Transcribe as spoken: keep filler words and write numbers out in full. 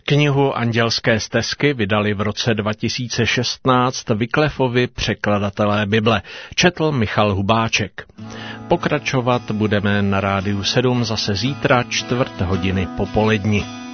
Knihu Andělské stezky vydali v roce dva tisíce šestnáct Wycliffovi překladatelé Bible. Četl Michal Hubáček. Pokračovat budeme na Rádiu sedm zase zítra čtvrt hodiny popoledni.